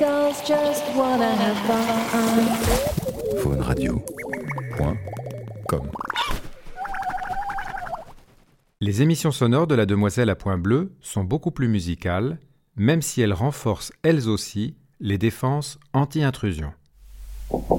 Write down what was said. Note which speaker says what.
Speaker 1: girls just wanna have fun.
Speaker 2: fauneradio.com.
Speaker 3: Les émissions sonores de la Demoiselle à Point Bleu sont beaucoup plus musicales, même si elles renforcent elles aussi les défenses anti-intrusion.